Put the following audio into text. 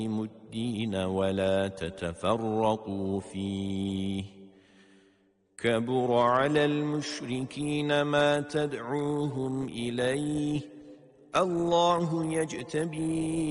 الدين ولا تتفرقوا فيه كبر على المشركين ما تدعوهم إليه الله يجتبي